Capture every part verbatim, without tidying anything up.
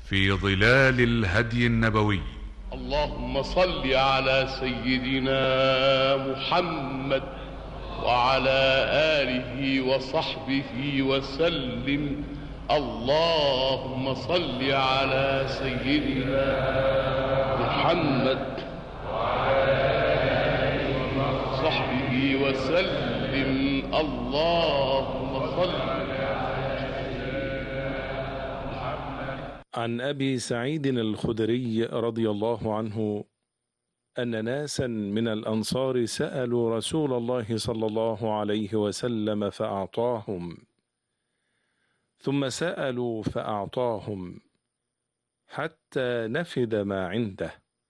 في ظلال الهدي النبوي. اللهم صل على سيدنا محمد وعلى آله وصحبه وسلم. اللهم صل على سيدنا محمد وعلى آله وصحبه وسلم. اللهم صل عن أبي سعيد الخدري رضي الله عنه أن ناسا من الأنصار سألوا رسول الله صلى الله عليه وسلم فأعطاهم، ثم سألوا فأعطاهم حتى نفد ما عنده،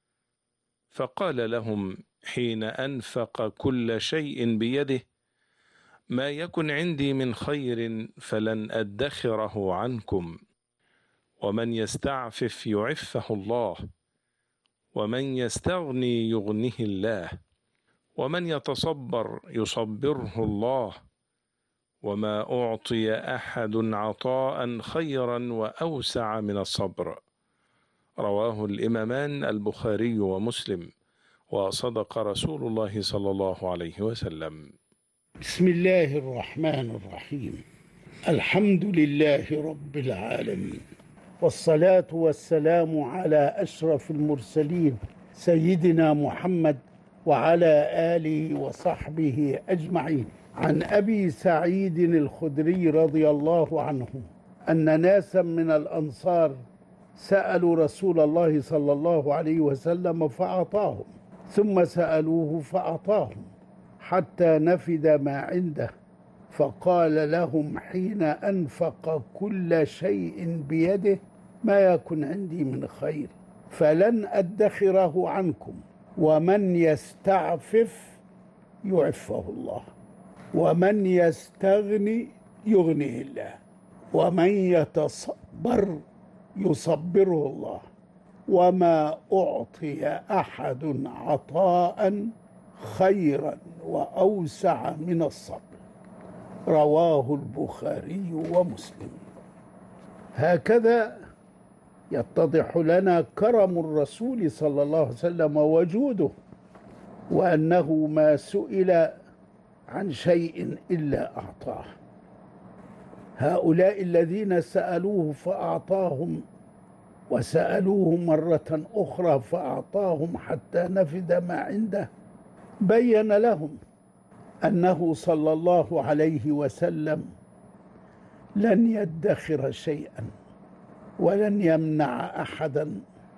فقال لهم حين أنفق كل شيء بيده: ما يكن عندي من خير فلن أدخره عنكم، ومن يستعفف يعفه الله، ومن يستغني يغنه الله، ومن يتصبر يصبره الله، وما أعطي أحد عطاء خيرا وأوسع من الصبر. رواه الإمامان البخاري ومسلم، وصدق رسول الله صلى الله عليه وسلم. بسم الله الرحمن الرحيم. الحمد لله رب العالمين، والصلاة والسلام على أشرف المرسلين سيدنا محمد وعلى آله وصحبه أجمعين. عن أبي سعيد الخدري رضي الله عنه أن ناسا من الأنصار سألوا رسول الله صلى الله عليه وسلم فأعطاهم، ثم سألوه فأعطاهم حتى نفد ما عنده، فقال لهم حين أنفق كل شيء بيده: ما يكن عندي من خير فلن أدخره عنكم، ومن يستعفف يعفه الله، ومن يستغني يغنيه الله، ومن يتصبر يصبره الله، وما أعطي أحد عطاء خيرا وأوسع من الصبر. رواه البخاري ومسلم. هكذا يتضح لنا كرم الرسول صلى الله عليه وسلم وجوده، وأنه ما سئل عن شيء إلا أعطاه. هؤلاء الذين سألوه فأعطاهم، وسألوه مرة أخرى فأعطاهم حتى نفد ما عنده، بين لهم أنه صلى الله عليه وسلم لن يدخر شيئا ولن يمنع أحدا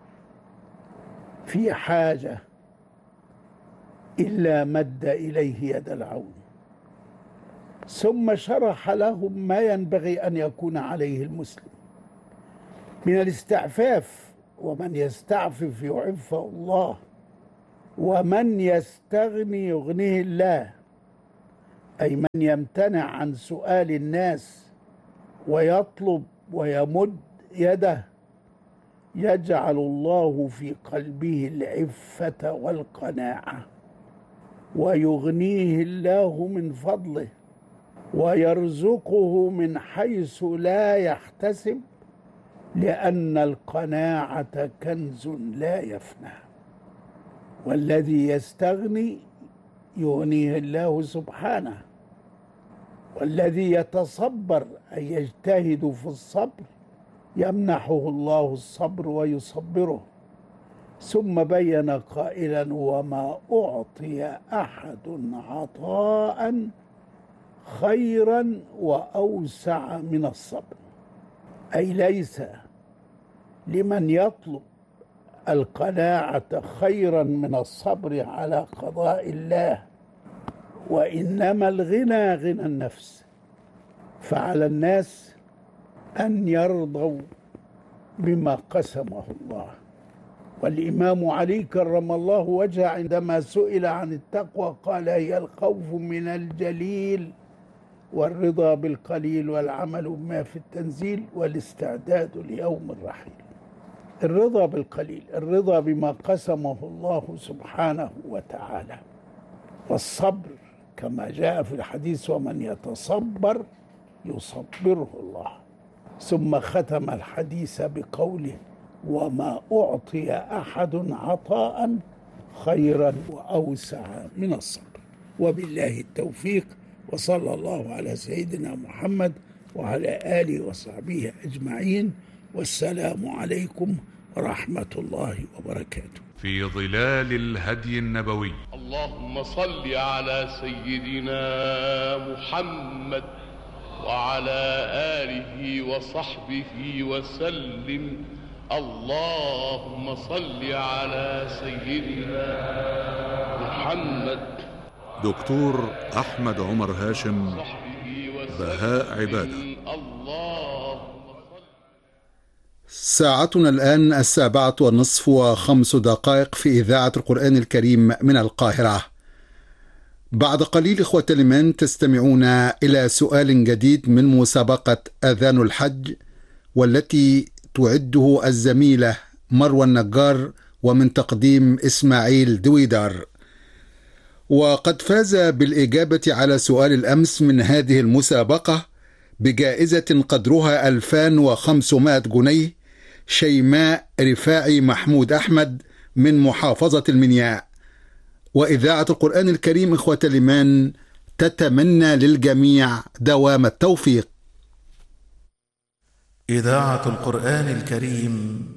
في حاجة إلا مد إليه يد العون. ثم شرح لهم ما ينبغي أن يكون عليه المسلم من الاستعفاف: ومن يستعفف يعفه الله، ومن يستغني يغنيه الله، أي من يمتنع عن سؤال الناس ويطلب ويمد يده يجعل الله في قلبه العفة والقناعة، ويغنيه الله من فضله، ويرزقه من حيث لا يحتسب، لأن القناعة كنز لا يفنى. والذي يستغني يغنيه الله سبحانه، والذي يتصبر أي يجتهد في الصبر يمنحه الله الصبر ويصبره. ثم بين قائلا: وما أعطي أحد عطاء خيرا وأوسع من الصبر، أي ليس لمن يطلب القناعة خيرا من الصبر على قضاء الله، وإنما الغنى غنى النفس. فعلى الناس أن يرضوا بما قسمه الله. والإمام علي كرم الله وجهه عندما سئل عن التقوى قال: هي الخوف من الجليل، والرضا بالقليل، والعمل بما في التنزيل، والاستعداد ليوم الرحيل. الرضا بالقليل، الرضا بما قسمه الله سبحانه وتعالى، والصبر كما جاء في الحديث: ومن يتصبر يصبره الله. ثم ختم الحديث بقوله: وما أعطي أحد عطاء خيرا وأوسع من الصبر. وبالله التوفيق، وصلى الله على سيدنا محمد وعلى آله وصحبه أجمعين، والسلام عليكم ورحمة الله وبركاته. في ظلال الهدي النبوي. اللهم صل على سيدنا محمد وعلى آله وصحبه وسلم. اللهم صل على سيدنا محمد. دكتور أحمد عمر هاشم، بهاء عبادة. ساعتنا الآن السابعة والنصف وخمس دقائق في إذاعة القرآن الكريم من القاهرة. بعد قليل إخوة الإيمان تستمعون إلى سؤال جديد من مسابقة آذان الحج، والتي تعده الزميلة مروى النجار ومن تقديم إسماعيل دويدار. وقد فاز بالإجابة على سؤال الأمس من هذه المسابقة بجائزة قدرها ألفين وخمسمائة جنيه شيماء رفاعي محمود أحمد من محافظة المنيا. وإذاعة القرآن الكريم إخوة الإيمان تتمنى للجميع دوام التوفيق. إذاعة القرآن الكريم